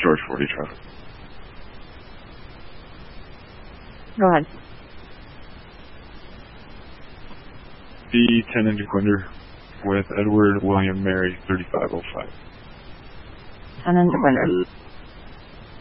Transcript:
George 40 traffic. Go ahead. B10 into Quinder with Edward William Mary 3505. 10 into Quinder.